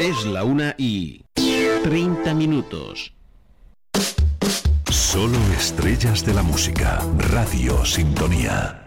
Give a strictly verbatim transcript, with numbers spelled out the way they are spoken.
Es la una y treinta minutos. Solo estrellas de la música. Radio Sintonía.